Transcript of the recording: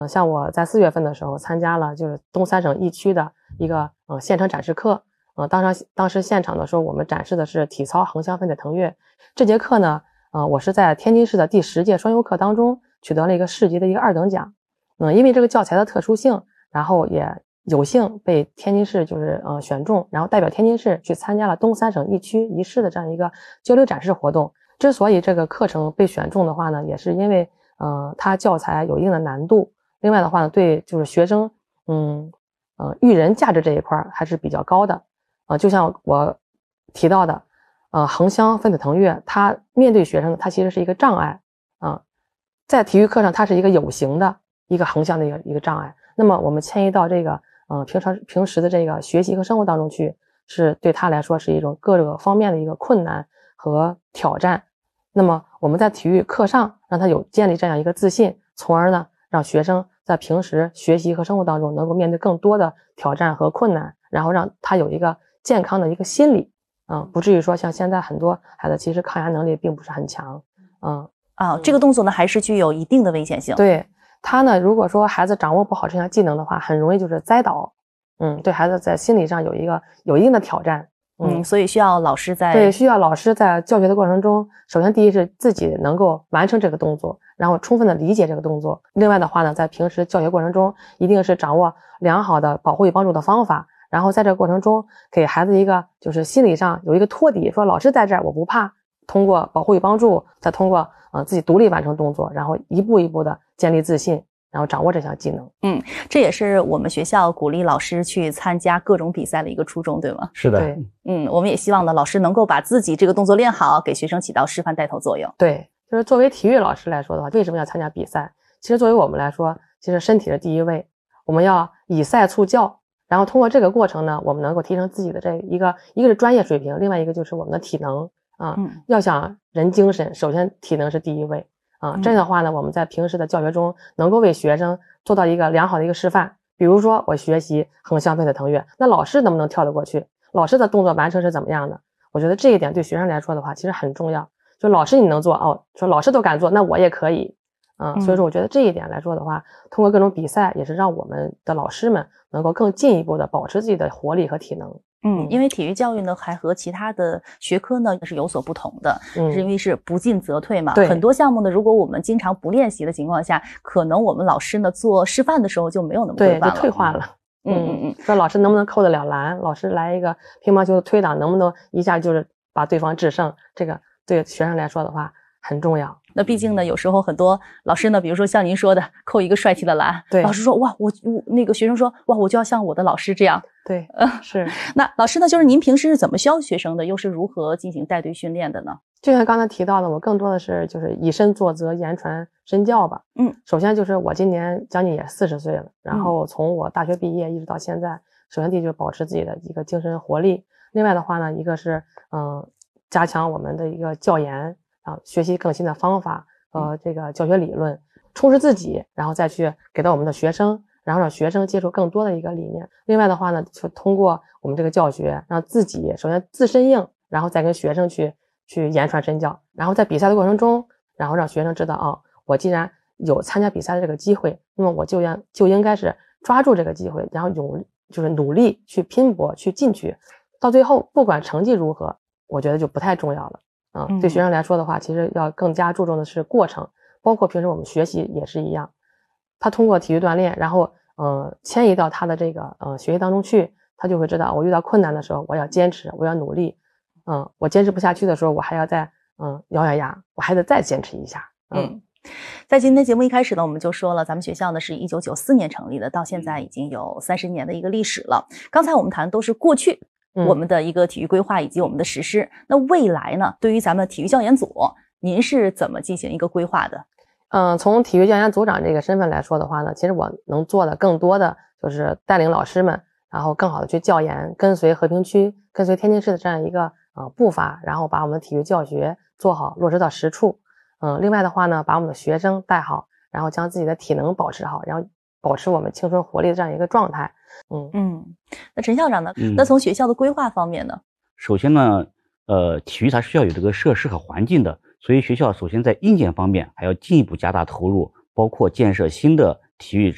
像我在4月份的时候参加了就是东三省1区的一个现场展示课。当时现场的时候，我们展示的是体操横向分腿腾跃。这节课呢，我是在天津市的第10届双优课当中取得了一个市级的一个2等奖。因为这个教材的特殊性，然后也有幸被天津市就是选中，然后代表天津市去参加了东三省1区1市的这样一个交流展示活动。之所以这个课程被选中的话呢，也是因为它教材有一定的难度，另外的话呢，对就是学生育人价值这一块还是比较高的。就像我提到的横向分腿腾跃，它面对学生它其实是一个障碍在体育课上它是一个有形的一个横向的一个障碍，那么我们迁移到这个平时的这个学习和生活当中去，是对他来说是一种各个方面的一个困难和挑战。那么我们在体育课上让他有建立这样一个自信，从而呢让学生在平时学习和生活当中能够面对更多的挑战和困难，然后让他有一个健康的一个心理不至于说像现在很多孩子其实抗压能力并不是很强这个动作呢还是具有一定的危险性。 对，他呢如果说孩子掌握不好这项技能的话，很容易就是栽倒对孩子在心理上有一定的挑战。 所以需要老师需要老师在教学的过程中，首先第一是自己能够完成这个动作，然后充分的理解这个动作。另外的话呢，在平时教学过程中，一定是掌握良好的保护与帮助的方法，然后在这个过程中给孩子一个就是心理上有一个托底，说老师在这儿我不怕，通过保护与帮助，再通过自己独立完成动作，然后一步一步的建立自信，然后掌握这项技能。 这也是我们学校鼓励老师去参加各种比赛的一个初衷，对吗？ 是的。 对， 我们也希望呢，老师能够把自己这个动作练好，给学生起到示范带头作用。 对，就是作为体育老师来说的话，为什么要参加比赛？其实作为我们来说，其实身体是第一位，我们要以赛促教，然后通过这个过程呢，我们能够提升自己的这一个是专业水平，另外一个就是我们的体能要想人精神，首先体能是第一位这样的话呢，我们在平时的教学中能够为学生做到一个良好的一个示范。比如说我学习横向分腿腾跃，那老师能不能跳得过去？老师的动作完成是怎么样的？我觉得这一点对学生来说的话其实很重要，就老师你能做说老师都敢做，那我也可以所以说我觉得这一点来说的话，通过各种比赛也是让我们的老师们能够更进一步的保持自己的活力和体能。 因为体育教育呢还和其他的学科呢是有所不同的，是因为是不进则退嘛。很多项目呢，如果我们经常不练习的情况下，可能我们老师呢做示范的时候就没有那么规范了， 对，就退化了。说老师能不能扣得了篮，老师来一个乒乓球的推挡，能不能一下就是把对方制胜，这个对学生来说的话很重要。 那毕竟呢，有时候很多老师呢，比如说像您说的，扣一个帅气的篮， 对， 老师说哇，我那个学生说哇，我就要像我的老师这样。 对，是。 那老师呢，就是您平时是怎么教学生的，又是如何进行带队训练的呢？ 就像刚才提到的，我更多的是就是以身作则，言传身教吧。首先就是我今年将近也40岁了，然后从我大学毕业一直到现在，首先第一就是保持自己的一个精神活力，另外的话呢，一个是加强我们的一个教研学习更新的方法这个教学理论，充实自己，然后再去给到我们的学生，然后让学生接触更多的一个理念。另外的话呢，就通过我们这个教学，让自己首先自身硬，然后再跟学生去言传身教，然后在比赛的过程中，然后让学生知道我既然有参加比赛的这个机会，那么我就应该是抓住这个机会，然后就是努力去拼搏去进取，到最后不管成绩如何，我觉得就不太重要了。对学生来说的话，其实要更加注重的是过程，包括平时我们学习也是一样，他通过体育锻炼，然后迁移到他的这个学习当中去，他就会知道我遇到困难的时候我要坚持，我要努力，我坚持不下去的时候，我还要再咬咬牙，我还得再坚持一下。 在今天节目一开始呢，我们就说了，咱们学校呢是1994年成立的，到现在已经有30年的一个历史了。刚才我们谈的都是过去我们的一个体育规划以及我们的实施，那未来呢，对于咱们体育教研组，您是怎么进行一个规划的？ 从体育教研组长这个身份来说的话呢，其实我能做的更多的就是带领老师们，然后更好的去教研，跟随和平区，跟随天津市的这样一个步伐，然后把我们的体育教学做好，落实到实处。另外的话呢，把我们的学生带好，然后将自己的体能保持好，然后保持我们青春活力的这样一个状态。 那陈校长呢？那从学校的规划方面呢？ 首先呢，体育它是需要有这个设施和环境的，所以学校首先在硬件方面还要进一步加大投入，包括建设新的体育